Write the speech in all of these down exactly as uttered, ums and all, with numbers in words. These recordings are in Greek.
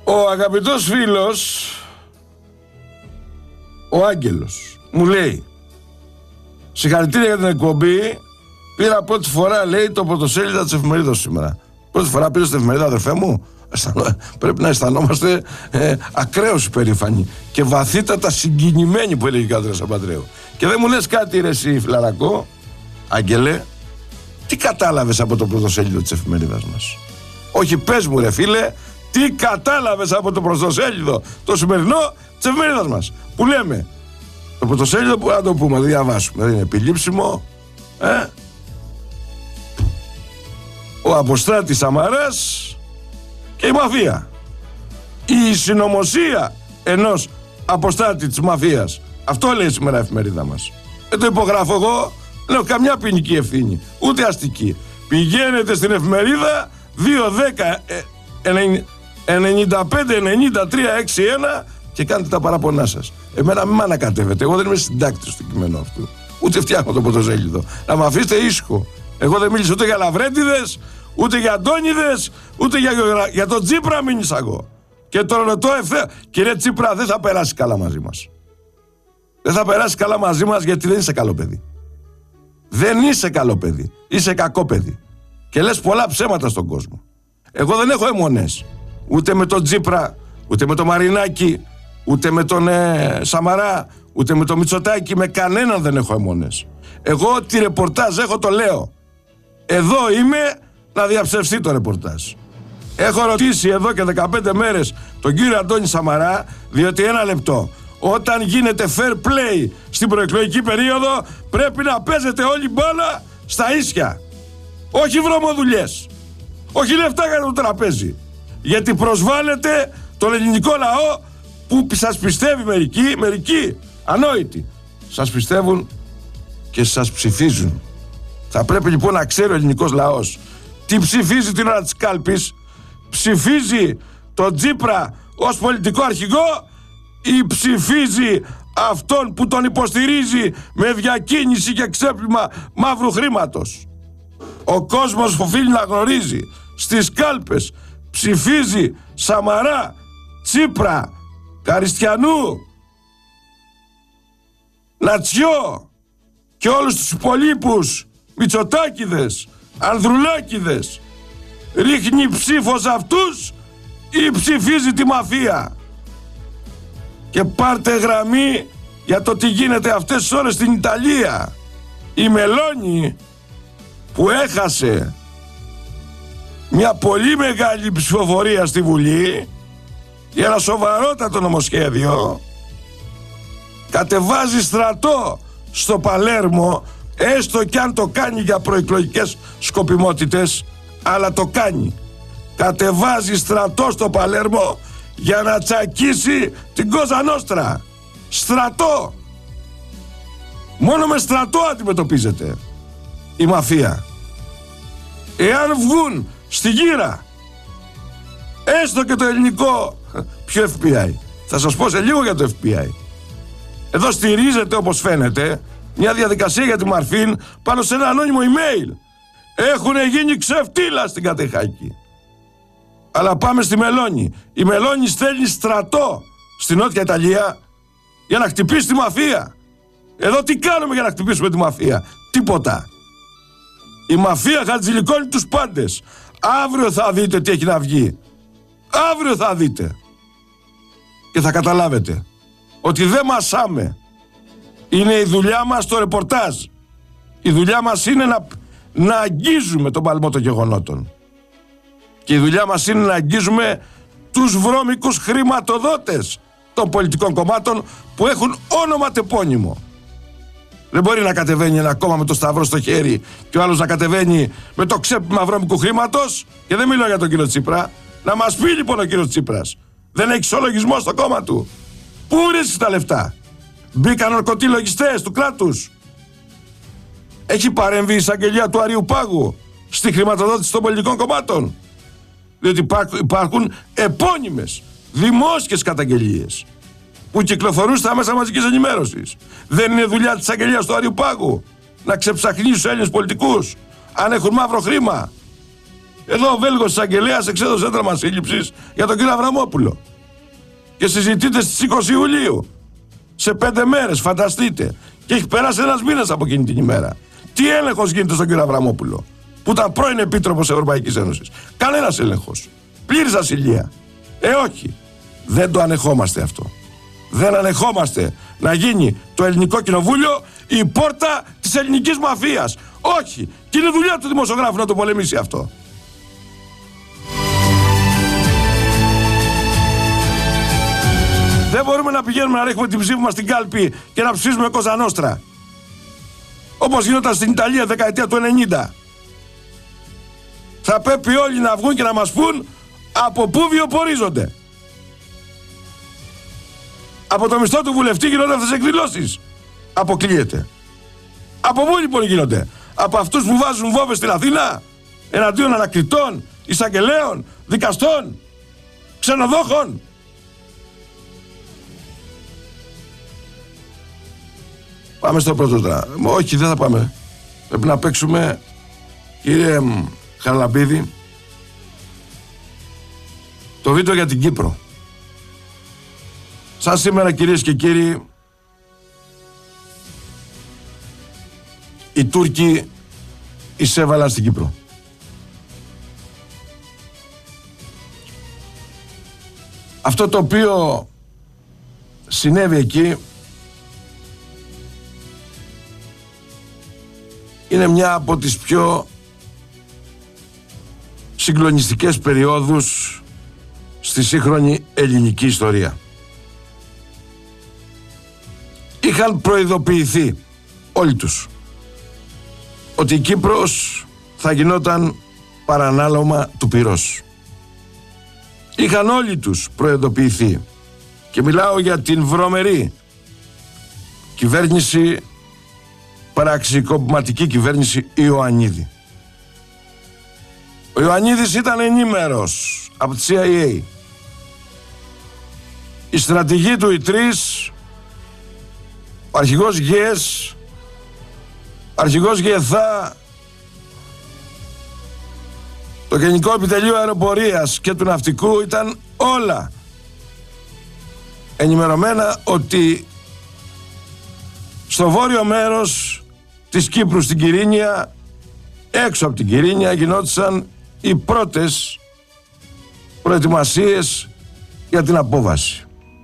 Ο αγαπητός φίλος, ο Άγγελος, μου λέει: συγχαρητήρια για την εκπομπή. Πήρα πρώτη φορά, λέει, το πρωτοσέλιδα της εφημερίδας σήμερα. Πρώτη φορά πήρα στην εφημερίδα, αδερφέ μου. Πρέπει να αισθανόμαστε ε, ακραίως υπερήφανοι και βαθύτατα συγκινημένοι, που έλεγε ο Κάτρας Παντρέου. Και δεν μου λες κάτι, ρε εσύ, φιλαρακό, Άγγελε, τι κατάλαβες από το πρωτοσέλιδο της εφημερίδας μας? Όχι, πες μου, ρε φίλε, τι κατάλαβες από το πρωτοσέλιδο το σημερινό της εφημερίδας μας, που λέμε το πρωτοσέλιδο, που να το πούμε, να διαβάσουμε, δεν είναι επιλήψιμο, ε? Ο Αποστράτης Σαμαράς και η μαφία. Η συνωμοσία ενός αποστάτη της μαφίας. Αυτό λέει σήμερα η εφημερίδα μας. Δεν το υπογράφω εγώ, λέω καμιά ποινική ευθύνη, ούτε αστική. Πηγαίνετε στην εφημερίδα δύο δέκα ενενήντα πέντε ενενήντα τρία εξήντα ένα και κάντε τα παραπονά σας. Εμένα μην με ανακατεύετε, εγώ δεν είμαι συντάκτης του κειμένου αυτού. Ούτε φτιάχνω το πρωτοσέλιδο. Να με αφήσετε ήσυχο. Εγώ δεν μίλησα ούτε για λαβρέντιδες, ούτε για αντώνιδες, ούτε για, για τον Τσίπρα μίλησα εγώ. Και το ρωτώ ευθέα. Κύριε Τσίπρα, δεν θα περάσει καλά μαζί μας. Δεν θα περάσει καλά μαζί μας, γιατί δεν είσαι καλό παιδί. Δεν είσαι καλό παιδί. Είσαι κακό παιδί. Και λες πολλά ψέματα στον κόσμο. Εγώ δεν έχω αιμονές. Ούτε με τον Τσίπρα, ούτε με τον Μαρινάκη, ούτε με τον ε, Σαμαρά, ούτε με τον Μητσοτάκη. Με κανέναν δεν έχω αιμονές. Εγώ τη ρεπορτάζ έχω, το λέω. Εδώ είμαι να διαψευστεί το ρεπορτάζ. Έχω ρωτήσει εδώ και δεκαπέντε μέρες τον κύριο Αντώνη Σαμαρά, διότι ένα λεπτό, όταν γίνεται fair play στην προεκλογική περίοδο, πρέπει να παίζετε όλη μπάλα στα ίσια. Όχι βρωμοδουλειές, όχι λεφτά για το τραπέζι, γιατί προσβάλλετε τον ελληνικό λαό που σας πιστεύει μερικοί, μερικοί ανόητοι. Σας πιστεύουν και σας ψηφίζουν. Θα πρέπει λοιπόν να ξέρει ο ελληνικός λαός τι ψηφίζει την ώρα της κάλπης. Ψηφίζει τον Τσίπρα ως πολιτικό αρχηγό ή ψηφίζει αυτόν που τον υποστηρίζει με διακίνηση και ξέπλυμα μαύρου χρήματος? Ο κόσμος οφείλει να γνωρίζει. Στις κάλπες ψηφίζει Σαμαρά, Τσίπρα, Καριστιανού, Λατσιό και όλους τους υπολείπους Μητσοτάκηδες, Ανδρουλάκηδες. Ρίχνει ψήφο σε αυτούς ή ψηφίζει τη μαφία? Και πάρτε γραμμή για το τι γίνεται αυτές τις ώρες στην Ιταλία. Η Μελώνη, που έχασε μια πολύ μεγάλη ψηφοφορία στη Βουλή για ένα σοβαρότατο νομοσχέδιο, κατεβάζει στρατό στο Παλέρμο, έστω κι αν το κάνει για προεκλογικές σκοπιμότητες, αλλά το κάνει. Κατεβάζει στρατό στο Παλέρμο για να τσακίσει την Κόζα Νόστρα. Στρατό. Μόνο με στρατό αντιμετωπίζεται η μαφία. Εάν βγουν στη γύρα έστω και το ελληνικό, ποιο εφ μπι άι, θα σας πω σε λίγο για το εφ μπι άι. Εδώ στηρίζεται, όπως φαίνεται, μια διαδικασία για τη Μαρφίν πάνω σε ένα ανώνυμο email. Έχουν γίνει ξεφτύλα στην Κατεχάκη. Αλλά πάμε στη Μελώνη. Η Μελώνη στέλνει στρατό στη Νότια Ιταλία για να χτυπήσει τη μαφία. Εδώ τι κάνουμε για να χτυπήσουμε τη μαφία? Τίποτα. Η μαφία χατζηλικώνει τους πάντες. Αύριο θα δείτε τι έχει να βγει. Αύριο θα δείτε. Και θα καταλάβετε ότι δεν μασάμε. Είναι η δουλειά μας το ρεπορτάζ. Η δουλειά μας είναι να, να αγγίζουμε τον παλμό των γεγονότων. Και η δουλειά μας είναι να αγγίζουμε τους βρώμικους χρηματοδότες των πολιτικών κομμάτων που έχουν όνομα τεπώνυμο. Δεν μπορεί να κατεβαίνει ένα κόμμα με το σταυρό στο χέρι και ο άλλος να κατεβαίνει με το ξέπλυμα βρώμικου χρήματος. Και δεν μιλάω για τον κύριο Τσίπρα. Να μας πει λοιπόν ο κύριος Τσίπρας, δεν έχει ισολογισμό στο κόμμα του? Πού βρίσκεις τα λεφτά? Μπήκαν ορκωτοί λογιστές του κράτους? Έχει παρέμβει η εισαγγελία του Αριουπάγου στη χρηματοδότηση των πολιτικών κομμάτων? Διότι υπάρχουν επώνυμες δημόσιες καταγγελίες που κυκλοφορούν στα μέσα μαζικής ενημέρωσης. Δεν είναι δουλειά της εισαγγελίας του Αριουπάγου να ξεψαχνίσει τους Έλληνες πολιτικούς αν έχουν μαύρο χρήμα? Εδώ ο Βέλγος εισαγγελέας εξέδωσε ένταλμα σύλληψης για τον κύριο Αβραμόπουλο. Και συζητείται στις είκοσι Ιουλίου. Σε πέντε μέρες, φανταστείτε. Και έχει περάσει ένας μήνας από εκείνη την ημέρα. Τι έλεγχος γίνεται στον κύριο Αβραμόπουλο, που ήταν πρώην Επίτροπος Ευρωπαϊκής Ένωσης? Κανένας έλεγχος. Πλήρης ασυλία. Ε, όχι. Δεν το ανεχόμαστε αυτό. Δεν ανεχόμαστε να γίνει το Ελληνικό Κοινοβούλιο η πόρτα της ελληνικής μαφίας. Όχι. Και είναι δουλειά του δημοσιογράφου να το πολεμήσει αυτό. Δεν μπορούμε να πηγαίνουμε να ρίχνουμε την ψήφη μας στην κάλπη και να ψηφίσουμε Κόζα Νόστρα, όπως γινόταν στην Ιταλία δεκαετία του ενενήντα. Θα πρέπει όλοι να βγουν και να μας πούν από πού βιοπορίζονται. Από το μισθό του βουλευτή γίνονται αυτές τις εκδηλώσεις. Αποκλείεται. Από πού λοιπόν γίνονται? Από αυτούς που βάζουν βόμβες στην Αθήνα εναντίον ανακριτών, εισαγγελέων, δικαστών, ξενοδόχων? Πάμε στο πρώτο τώρα. Όχι, δεν θα πάμε. Πρέπει να παίξουμε, κύριε Χαραλαμπίδη, το βίντεο για την Κύπρο. Σαν σήμερα, κυρίες και κύριοι, οι Τούρκοι εισέβαλαν στην Κύπρο. Αυτό το οποίο συνέβη εκεί είναι μια από τις πιο συγκλονιστικές περιόδους στη σύγχρονη ελληνική ιστορία. Είχαν προειδοποιηθεί όλοι τους ότι η Κύπρος θα γινόταν παρανάλωμα του πυρός. Είχαν όλοι τους προειδοποιηθεί, και μιλάω για την βρωμερή κυβέρνηση, παραξικοπηματική κυβέρνηση Ιωαννίδη. Ο Ιωαννίδης ήταν ενήμερος από τη σι άι έι. Η στρατηγοί του οι τρεις, ο αρχηγός ΓΕΣ, ο αρχηγός ΓΕΘΑ, το Γενικό Επιτελείο Αεροπορίας και του Ναυτικού, ήταν όλα ενημερωμένα ότι στο βόρειο μέρος της Κύπρου, στην Κυρίνια, έξω από την Κυρίνια, γινόντουσαν οι πρώτες προετοιμασίες για την απόβαση.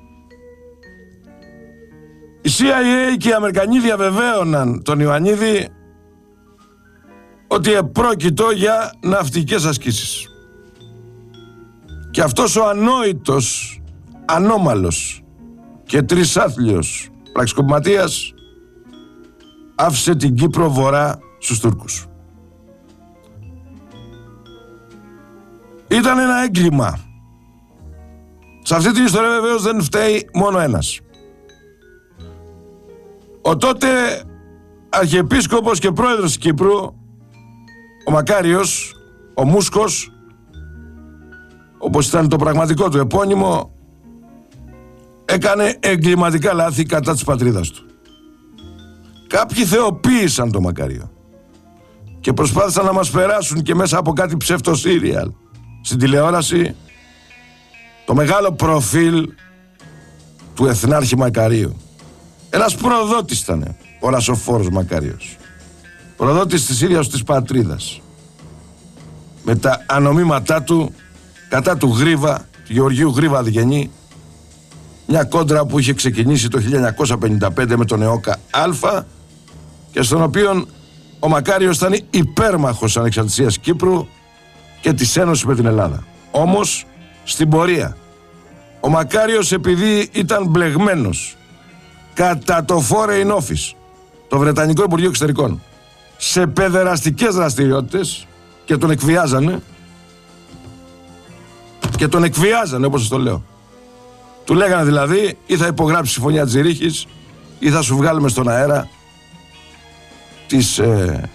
Η σι άι έι και οι Αμερικανοί διαβεβαίωναν τον Ιωαννίδη ότι επρόκειτο για ναυτικές ασκήσεις. Και αυτός ο ανόητος, ανώμαλος και τρισάθλιος πραξικοπηματίας άφησε την Κύπρο βορρά στους Τούρκους. Ήταν ένα έγκλημα. Σε αυτή την ιστορία βεβαίως δεν φταίει μόνο ένας. Ο τότε αρχιεπίσκοπος και πρόεδρος της Κύπρου, ο Μακάριος, ο Μούσκος, όπως ήταν το πραγματικό του επώνυμο, έκανε εγκληματικά λάθη κατά της πατρίδας του. Κάποιοι θεοποίησαν το Μακάριο και προσπάθησαν να μας περάσουν και μέσα από κάτι ψευτοσύριαλ στην τηλεόραση το μεγάλο προφίλ του Εθνάρχη Μακαρίου. Ένας προδότης ήταν ο Ρασοφόρος Μακάριος. Προδότης της ίδιας της πατρίδας. Με τα ανομήματά του κατά του Γρίβα, του Γεωργίου Γρίβα Διγενή, μια κόντρα που είχε ξεκινήσει το χίλια εννιακόσια πενήντα πέντε με τον ΕΟΚΑ Α και στον οποίο ο Μακάριος ήταν υπέρμαχος ανεξαρτησίας Κύπρου και της ένωσης με την Ελλάδα. Όμως στην πορεία ο Μακάριος, επειδή ήταν μπλεγμένος κατά το Foreign Office, το Βρετανικό Υπουργείο Εξωτερικών, σε παιδεραστικές δραστηριότητες, και τον εκβιάζανε και τον εκβιάζανε όπως σας το λέω. Του λέγανε δηλαδή, ή θα υπογράψει συμφωνία της Ζηρίχης ή θα σου βγάλουμε στον αέρα τις ε,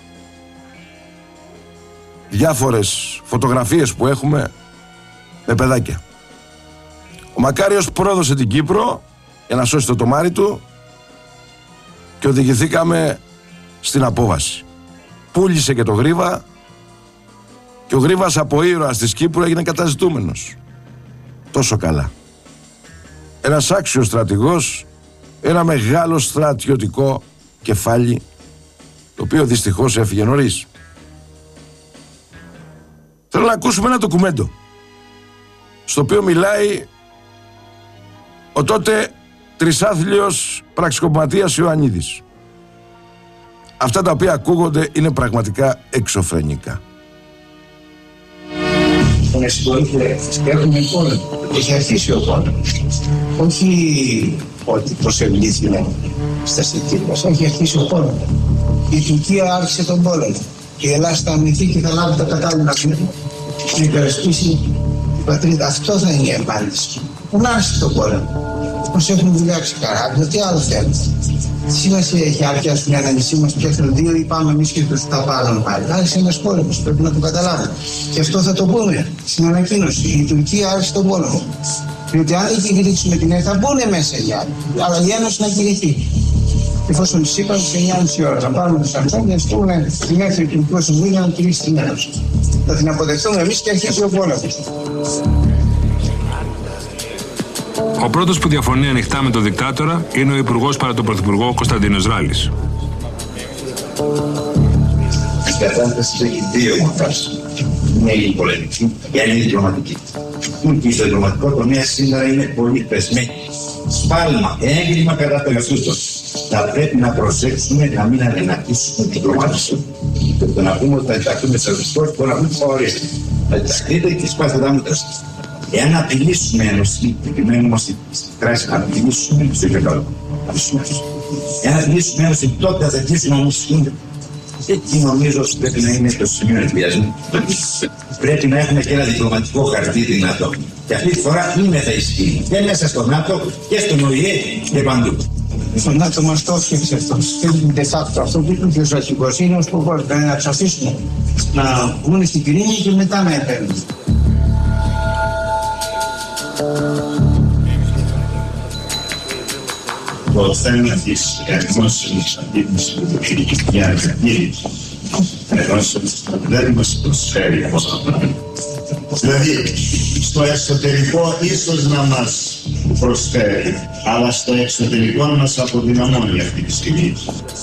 διάφορες φωτογραφίες που έχουμε με παιδάκια. Ο Μακάριος πρόδωσε την Κύπρο για να σώσει το τομάρι του και οδηγηθήκαμε στην απόβαση. Πούλησε και το Γρίβα Και ο Γρίβας από ήρωας της Κύπρου έγινε καταζητούμενος. Τόσο καλά. Ένας άξιος στρατηγός, ένα μεγάλο στρατιωτικό κεφάλι, το οποίο δυστυχώς έφυγε νωρίς. Θέλω να ακούσουμε ένα ντοκουμέντο, στο οποίο μιλάει ο τότε τρισάθλιος πραξικοπηματίας Ιωαννίδης. Αυτά τα οποία ακούγονται είναι πραγματικά εξωφρενικά. Με συγχωρείτε, έχουμε πόλεμο. Έχει αρχίσει ο πόλεμος. Όχι ότι προσευλήθηκαν στα σιτήρια μας, έχει αρχίσει ο πόλεμος. Η Τουρκία άρχισε τον πόλεμο. Η Ελλάδα θα αμυνθεί και θα λάβει τα κατάλληλα μέτρα. Να υπερασπίσει την πατρίδα. Αυτό θα είναι η εμφάνιση. Δεν άρχισε τον πόλεμο. Μας έχουν δουλειάξει καράβια, τι άλλο θέλουν. Τι σημασία έχει αν πιάσουν ένα νησί μας, πιάσουν δύο ή πάμε εμείς και τους τα πάρουν πάλι. Άρχισε ένας πόλεμος, πρέπει να το καταλάβουμε. Και αυτό θα το πούμε στην ανακοίνωση. Η Τουρκία άρχισε τον πόλεμο. Διότι αν δεν κηρύξουμε την ΕΕ θα μπουν μέσα οι άλλοι. Αλλά η Ένωση να κηρυχθεί. Εφόσον τις είπαμε σε εννιά και μισή ώρα, θα πάρουμε τους Αμψόν και να στείλουμε την έθνη του Υπουργού Συμβούλου να κηρύξει την Ένωση. Θα την αποδεχτούμε εμείς και αρχίσει ο πόλεμος. Ο πρώτος που διαφωνεί ανοιχτά με τον δικτάτορα είναι ο Υπουργός παρά τον Πρωθυπουργό Κωνσταντίνος Ράλης. Η κατάσταση έχει δύο μορφές. Μια είναι η πολεμική, η άλλη είναι η διπλωματική. Και στο διπλωματικό τομέα σήμερα είναι πολύ πεσμένη. Σπάλμα, έγκλημα κατά περαστούτων. Θα πρέπει να προσέξουμε να μην αδυνατήσουμε την διπλωματική. Και το να πούμε ότι θα ενταχθούμε σε αριστερό, μπορεί να πούμε ορίστε. Θα ενταχθείτε και σπάστε τα μούτρα σας. Εάν απειλήσουμε ενωσή, επιμένουμε όμως στην κράση να απειλήσουμε στο υπερκαλό. Εάν απειλήσουμε ενωσή, τότε θα αρχίσουμε να μουσικούμε. Εκεί νομίζω ότι πρέπει να είναι το σημείο εκβιασμού. Πρέπει να έχουμε και ένα διπλωματικό χαρτί δυνατό. Και αυτή τη φορά είναι θα ισχύει. Και μέσα στο ΝΑΤΟ και στον ΟΗΕ και παντού. Στο ΝΑΤΟ μας το έφτιαξε αυτό. De facto, αυτό που είπε ο Ζαχικός είναι ο σκοπός. Δηλαδή να τους αφήσουμε να βγουν στην Κυρίνη και μετά να επέμβουν. Το θέμα της δημόσιας αντίληψης για ανακοίνηση δεν μας προσφέρει από αυτό. Δηλαδή, στο εσωτερικό ίσως να μας προσφέρει, αλλά στο εξωτερικό μας αποδυναμώνει αυτή τη στιγμή.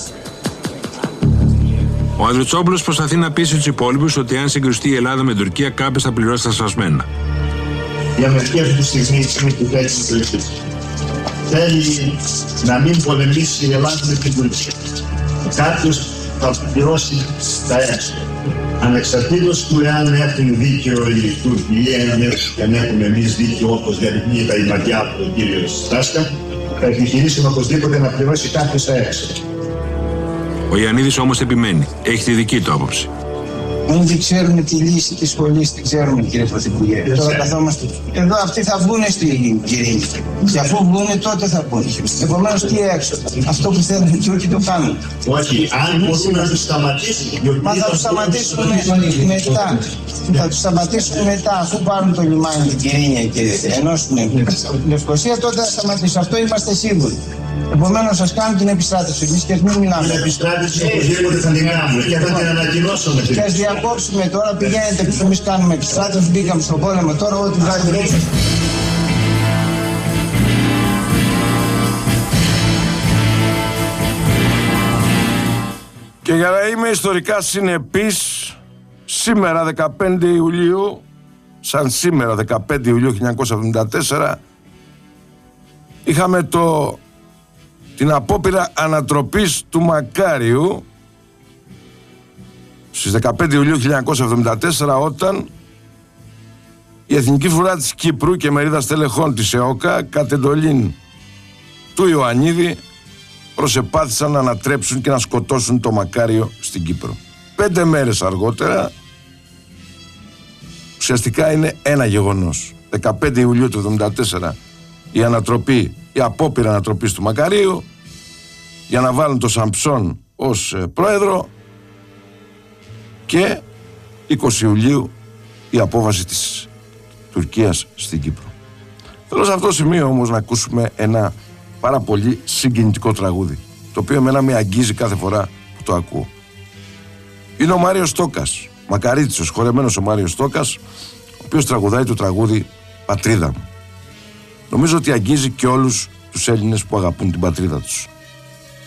Ο Ανδριτσόπουλος προσπαθεί να πείσει τους υπόλοιπους ότι αν συγκρουστεί η Ελλάδα με την Τουρκία, κάποιος θα πληρώσει τα σπασμένα. Η Αμερική αυτή τη στιγμή είναι που θέλει να πληρώσει. Θέλει να μην πολεμήσει η Ελλάδα με την Τουρκία. Κάποιος θα πληρώσει τα έξοδα. Ανεξαρτήτως του εάν έχουν δίκαιο οι Τούρκοι ή αν έχουμε εμείς δίκαιο όπως διαδεικνύει τα ηματιά από τον κύριο Στάσκα, θα επιχειρήσει οπωσδήποτε να πληρώσει κάποιος τα έξοδα. Ο Ιωαννίδης όμως επιμένει. Έχει τη δική του άποψη. Αν δεν ξέρουμε τη λύση της σχολής, την ξέρουμε, κύριε Πρωθυπουργέ. Τώρα καθόμαστε. Εδώ αυτοί θα βγουν στην Κυρίνη. Και αφού βγουν, τότε θα βγουν. Επομένως, τι έξω. Αυτό που θέλουν οι Τούρκοι το κάνουν. Όχι, αν μπορούν να τους σταματήσουν. Μα θα τους σταματήσουμε μετά. Θα τους σταματήσουμε μετά. Αφού πάρουν το λιμάνι την Κυρίνη και ενώσουν την Λευκοσία, τότε θα σταματήσουν. Αυτό είμαστε σίγουροι. Επομένως, σας κάνουν την επιστράτευση. Εμείς και μην μιλάμε. Την επιστράτευση οπωσδήποτε θα την κάνουμε και θα την ανακοινώσουμε. Και ας διακόψουμε τώρα, πηγαίνετε που εμείς κάνουμε επιστράτευση, μπήκαμε στον πόλεμο τώρα, ό,τι βγάζει ρέει. Και για να είμαι ιστορικά συνεπής, σήμερα δεκαπέντε Ιουλίου, σαν σήμερα δεκαπέντε Ιουλίου χίλια εννιακόσια εβδομήντα τέσσερα, είχαμε το, την απόπειρα ανατροπής του Μακάριου στις δεκαπέντε Ιουλίου χίλια εννιακόσια εβδομήντα τέσσερα, όταν η Εθνική Φρουρά της Κύπρου και μερίδα στελεχών της ΕΟΚΑ κατ' εντολήν του Ιωαννίδη προσεπάθησαν να ανατρέψουν και να σκοτώσουν το Μακάριο στην Κύπρο. Πέντε μέρες αργότερα, ουσιαστικά είναι ένα γεγονός. δεκαπέντε Ιουλίου του εβδομήντα τέσσερα η ανατροπή, η απόπειρα ανατροπής του Μακαρίου για να βάλουν τον Σαμψόν ως πρόεδρο, και είκοσι Ιουλίου η απόβαση της Τουρκίας στην Κύπρο. Θέλω σε αυτό το σημείο όμως να ακούσουμε ένα πάρα πολύ συγκινητικό τραγούδι, το οποίο εμένα με αγγίζει κάθε φορά που το ακούω. Είναι ο Μάριος Τόκας, Μακαρίτσος, χορεμένος ο Μάριος Στόκας, ο οποίος τραγουδάει το τραγούδι «Πατρίδα μου». Νομίζω ότι αγγίζει και όλους τους Έλληνες που αγαπούν την πατρίδα τους.